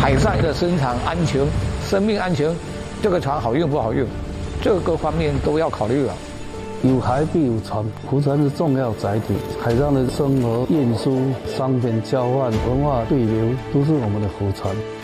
海上的生产安全、生命安全，这个船好用不好用，这个方面都要考虑了。 有海必有船，浮船是重要载体，海上的生活、运输、商品交换、文化对流，都是我们的浮船。